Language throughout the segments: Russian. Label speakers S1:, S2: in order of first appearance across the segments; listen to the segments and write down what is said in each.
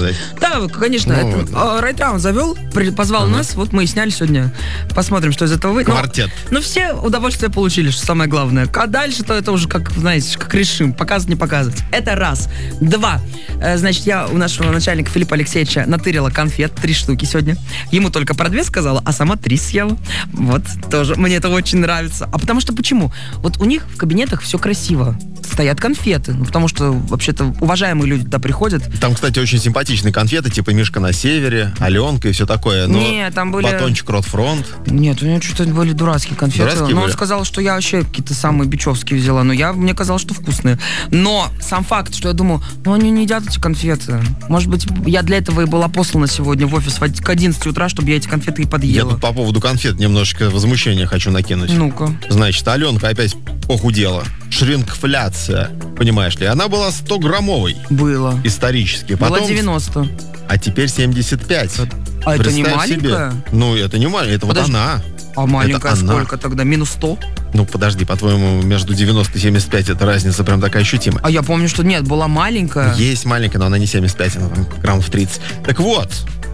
S1: сказать.
S2: Да, конечно. Райтраун завел, позвал нас, вот мы и сняли сегодня. Посмотрим, что из этого выйдет.
S1: Квартет.
S2: Но все удовольствие получили, что самое главное. А дальше-то это уже, как, знаете, как решим. Показывать, не показывать. Это раз. Два. Значит, я у нашего начальника Филиппа Алексеевича натырила конфет, 3 штуки сегодня. Ему только про 2 сказала, а сама 3 съела. Вот, тоже. Мне это очень нравится. А потому что почему? Вот у них в кабинетах все красиво. Стоят конфеты. Ну, потому что, вообще-то, уважаемые люди туда приходят.
S1: Там, кстати, очень симпатичные конфеты, типа Мишка на севере, Аленка и все такое. Но
S2: нет, там были...
S1: Батончик Ротфронт.
S2: Нет, у него что-то были дурацкие конфеты.
S1: Дурацкие
S2: но
S1: были?
S2: он сказал, что я вообще какие-то самые бичевские взяла. Но мне казалось, что вкусные. Но сам факт, что я думаю, они не едят эти конфеты. Может быть, я для этого и была послана сегодня в офис к 11 утра, чтобы я эти конфеты и подъела.
S1: Я тут по поводу конфет немножечко возмущения хочу накинуть.
S2: Ну-ка.
S1: Значит, Аленка опять похудела. Шринкфляция, понимаешь ли. Она была 100-граммовой.
S2: Было.
S1: Исторически.
S2: Было
S1: Потом
S2: 90.
S1: А теперь 75.
S2: А это не
S1: Представь
S2: маленькая?
S1: себе. Ну, это не маленькая, это
S2: Подожди.
S1: вот она.
S2: А маленькая
S1: Это она.
S2: сколько тогда? Минус 100?
S1: Ну, подожди, по-твоему, между 90 и 75 это разница прям такая ощутимая.
S2: А я помню, что нет, была маленькая.
S1: Есть маленькая, но она не 75, она там граммов 30. Так вот,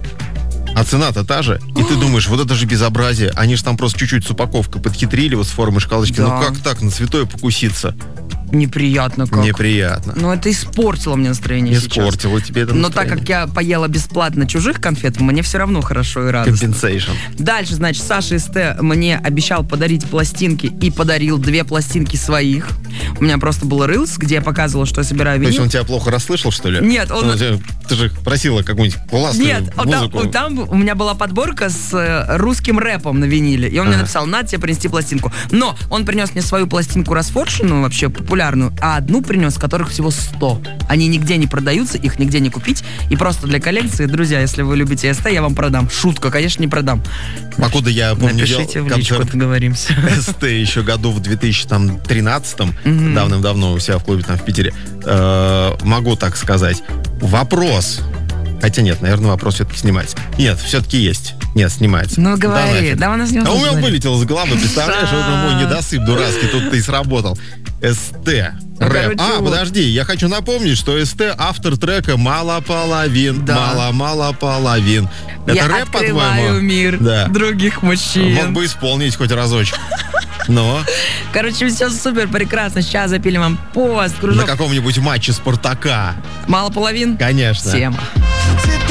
S1: а цена-то та же. И ты думаешь, вот это же безобразие. Они же там просто чуть-чуть с упаковкой подхитрили вот с формы шкалочки.
S2: Да.
S1: Ну как так, на святое покуситься?
S2: Неприятно как.
S1: Неприятно.
S2: Ну, это испортило мне настроение сейчас.
S1: Испортило тебе это
S2: Но так
S1: настроение.
S2: как я поела бесплатно чужих конфет, мне все равно хорошо и радостно.
S1: Compensation.
S2: Дальше, значит, Саша СТ мне обещал подарить пластинки и подарил 2 пластинки своих. У меня просто был рилс, где я показывала, что я собираю
S1: То есть
S2: винил.
S1: он тебя плохо расслышал, что ли?
S2: Нет, он...
S1: Ты же просила какую-нибудь классную
S2: Нет,
S1: музыку.
S2: там у меня была подборка с русским рэпом на виниле. И он мне написал, надо тебе принести пластинку. Но он принес мне свою пластинку расфоршенную, вообще популярную, а одну принес, которых всего 100. Они нигде не продаются, их нигде не купить. И просто для коллекции, друзья, если вы любите СТ, я вам продам. Шутка, конечно, не продам.
S1: Покуда я помню,
S2: Напишите
S1: делал
S2: в личку,
S1: концерт
S2: договоримся.
S1: СТ еще году в 2013-м, давным-давно у себя в клубе там в Питере, могу так сказать. Вопрос. Хотя нет, наверное, вопрос все-таки снимается. Нет, все-таки есть. Нет, снимается.
S2: Ну, говори. Да, у нас не
S1: А у меня
S2: говори.
S1: вылетело с головы, представляешь, вот мой недосып дурацкий, тут ты и сработал. СТ. Рэп.
S2: короче, вот.
S1: Подожди, я хочу напомнить, что СТ автор трека «Мало половин».
S2: Да.
S1: Мало половин. Это
S2: Я
S1: рэп,
S2: открываю
S1: по-твоему?
S2: мир
S1: Да.
S2: других мужчин.
S1: Мог бы исполнить хоть разочек. Но
S2: Короче, все супер, прекрасно. Сейчас запилим вам пост,
S1: на
S2: кружок.
S1: каком-нибудь матче Спартака.
S2: Мало половин.
S1: Конечно.
S2: Тема.